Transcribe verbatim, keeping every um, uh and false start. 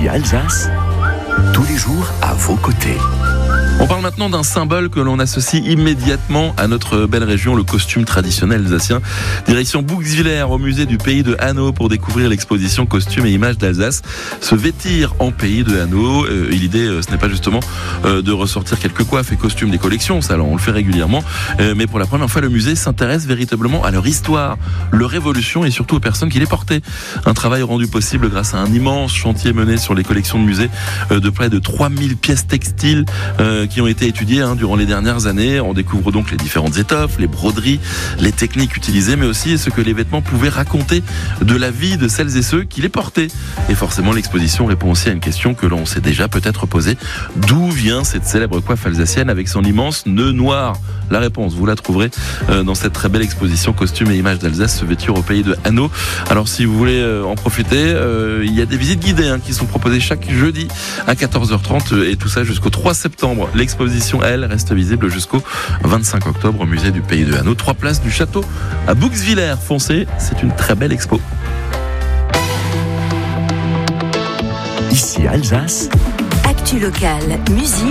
Ici Alsace, tous les jours à vos côtés. On parle maintenant d'un symbole que l'on associe immédiatement à notre belle région, le costume traditionnel alsacien. Direction Bouxwiller, au musée du pays de Hanau, pour découvrir l'exposition Costumes et images d'Alsace. Se vêtir en pays de Hanau. Euh, l'idée, euh, ce n'est pas justement euh, de ressortir quelques coiffes et costumes des collections, ça, alors, on le fait régulièrement. Euh, mais pour la première fois, le musée s'intéresse véritablement à leur histoire, leur évolution et surtout aux personnes qui les portaient. Un travail rendu possible grâce à un immense chantier mené sur les collections de musée euh, de près de trois mille pièces textiles euh, qui ont été étudiées hein, durant les dernières années. On découvre donc les différentes étoffes, les broderies, les techniques utilisées, mais aussi ce que les vêtements pouvaient raconter de la vie de celles et ceux qui les portaient. Et forcément, l'exposition répond aussi à une question que l'on s'est déjà peut-être posée. D'où vient cette célèbre coiffe alsacienne avec son immense nœud noir? La réponse, vous la trouverez dans cette très belle exposition Costumes et images d'Alsace, se vêtir au pays de Hanau. Alors si vous voulez en profiter, euh, il y a des visites guidées hein, qui sont proposées chaque jeudi à quatorze heures trente et tout ça jusqu'au trois septembre. L'exposition, elle, reste visible jusqu'au vingt-cinq octobre au musée du pays de Hanau. Trois places du château à Bouxwiller. Foncez, c'est une très belle expo. Ici Alsace. Actu locale, musique.